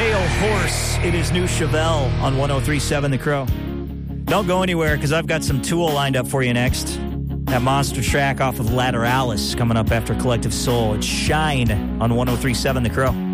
Pale Horse. It is New Chevelle on 103.7 The Crow. Don't go anywhere because I've got some Tool lined up for you next. That monster track off of Lateralis coming up after Collective Soul. It's Shine on 103.7 The Crow.